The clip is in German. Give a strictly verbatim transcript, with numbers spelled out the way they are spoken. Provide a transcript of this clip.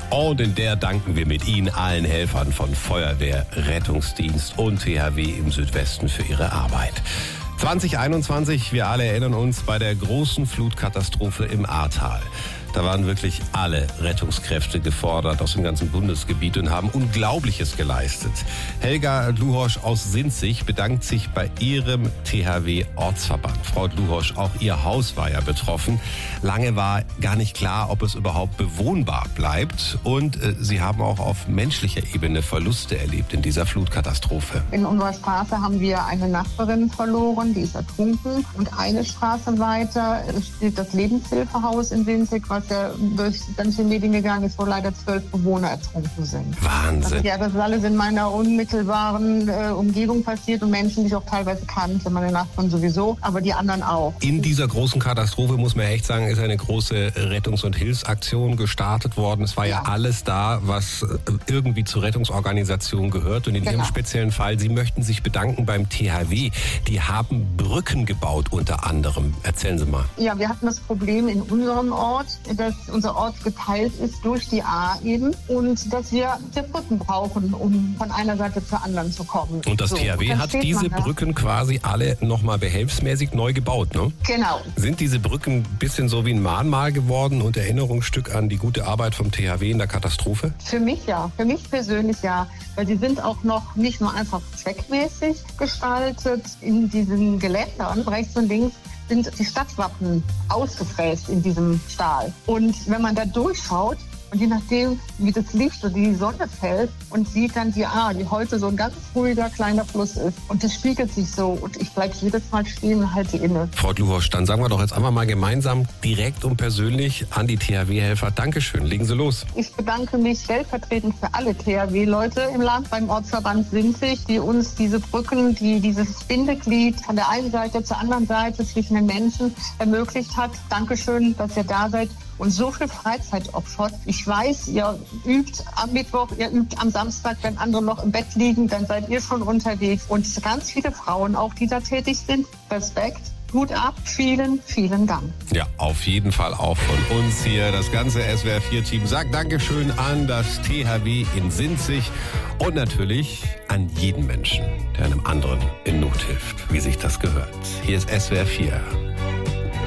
Und in der danken wir mit Ihnen allen Helfern von Feuerwehr, Rettungsdienst und T H W im Südwesten für ihre Arbeit. zwanzig einundzwanzig, wir alle erinnern uns, bei der großen Flutkatastrophe im Ahrtal. Da waren wirklich alle Rettungskräfte gefordert aus dem ganzen Bundesgebiet und haben Unglaubliches geleistet. Helga Dluhosch aus Sinzig bedankt sich bei ihrem T H W-Ortsverband. Frau Dluhosch, auch Ihr Haus war ja betroffen. Lange war gar nicht klar, ob es überhaupt bewohnbar bleibt. Und äh, Sie haben auch auf menschlicher Ebene Verluste erlebt in dieser Flutkatastrophe. In unserer Straße haben wir eine Nachbarin verloren, die ist ertrunken. Und eine Straße weiter steht das Lebenshilfehaus in Sinzig, was ja durch ganz viele Medien gegangen ist, wo leider zwölf Bewohner ertrunken sind. Wahnsinn. Also, ja, das ist alles in meiner unmittelbaren äh, Umgebung passiert und Menschen, die ich auch teilweise kannte, meine Nachbarn sowieso, aber die anderen auch. In dieser großen Katastrophe, muss man echt sagen, ist eine große Rettungs- und Hilfsaktion gestartet worden. Es war ja, ja alles da, was irgendwie zur Rettungsorganisation gehört. Und in genau. Ihrem speziellen Fall, Sie möchten sich bedanken beim T H W. Die haben Brücken gebaut unter anderem. Erzählen Sie mal. Ja, wir hatten das Problem in unserem Ort, dass unser Ort geteilt ist durch die Ahr eben und dass wir Brücken brauchen, um von einer Seite zur anderen zu kommen. Und das so, T H W hat diese Brücken quasi alle nochmal behelfsmäßig neu gebaut, ne? Genau. Sind diese Brücken ein bisschen so wie ein Mahnmal geworden und Erinnerungsstück an die gute Arbeit vom T H W in der Katastrophe? Für mich ja, für mich persönlich ja, weil sie sind auch noch nicht nur einfach zweckmäßig gestaltet. In diesen Geländern rechts und links sind die Stadtwappen ausgefräst in diesem Stahl. Und wenn man da durchschaut, und je nachdem, wie das Licht oder die Sonne fällt und sieht dann die Ahr, die heute so ein ganz ruhiger kleiner Fluss ist. Und das spiegelt sich so und ich bleibe jedes Mal stehen und halte inne. Frau Dluhosch, dann sagen wir doch jetzt einfach mal gemeinsam, direkt und persönlich an die T H W-Helfer. Dankeschön, legen Sie los. Ich bedanke mich stellvertretend für alle T H W-Leute im Land beim Ortsverband Sinzig, die uns diese Brücken, die dieses Bindeglied von der einen Seite zur anderen Seite zwischen den Menschen ermöglicht hat. Dankeschön, dass ihr da seid und so viel Freizeit opfert. Ich weiß, ihr übt am Mittwoch, ihr übt am Samstag, wenn andere noch im Bett liegen, dann seid ihr schon unterwegs. Und ganz viele Frauen auch, die da tätig sind. Respekt. Hut ab, vielen, vielen Dank. Ja, auf jeden Fall auch von uns hier. Das ganze S W R vier Team sagt Dankeschön an das T H W in Sinzig und natürlich an jeden Menschen, der einem anderen in Not hilft, wie sich das gehört. Hier ist S W R vier.